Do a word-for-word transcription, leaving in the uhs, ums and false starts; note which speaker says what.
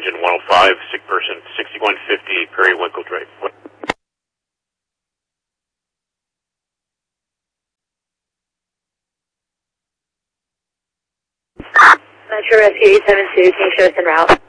Speaker 1: engine one oh five, sick person sixty-one fifty, Periwinkle Drive.
Speaker 2: Metro Rescue eight seven two, can you show us en route?